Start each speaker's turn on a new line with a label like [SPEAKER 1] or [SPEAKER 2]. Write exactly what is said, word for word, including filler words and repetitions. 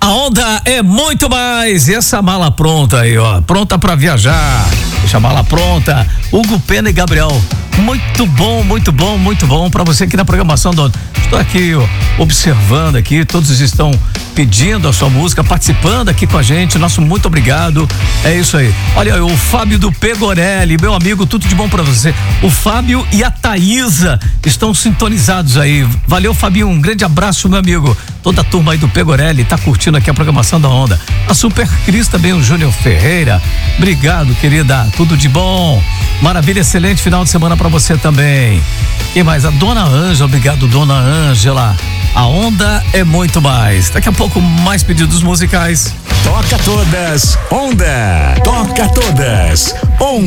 [SPEAKER 1] A onda é muito mais. E essa mala pronta aí, ó. Pronta pra viajar. Deixa a mala pronta. Hugo Pena e Gabriel. Muito bom, muito bom, muito bom pra você aqui na programação do... Estou aqui, ó, observando aqui, todos estão pedindo a sua música, participando aqui com a gente, nosso muito obrigado, é isso aí. Olha, o Fábio do Pegorelli, meu amigo, tudo de bom pra você. O Fábio e a Thaísa estão sintonizados aí, valeu, Fabinho, um grande abraço, meu amigo. Toda a turma aí do Pegorelli tá curtindo aqui a programação da Onda. A Super Cris também, o Júnior Ferreira, obrigado, querida, tudo de bom. Maravilha, excelente final de semana pra você também. Quem mais? A Dona Ângela, obrigado, Dona Ângela. A Onda é muito mais. Daqui a pouco, mais pedidos musicais.
[SPEAKER 2] Toca todas, Onda. Toca todas, Onda.